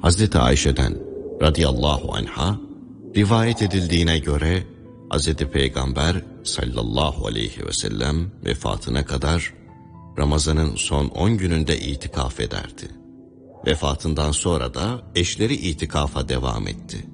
Hazreti Ayşe'den radıyallahu anha rivayet edildiğine göre Hazreti Peygamber sallallahu aleyhi ve sellem vefatına kadar Ramazan'ın son 10 gününde itikaf ederdi. Vefatından sonra da eşleri itikafa devam etti.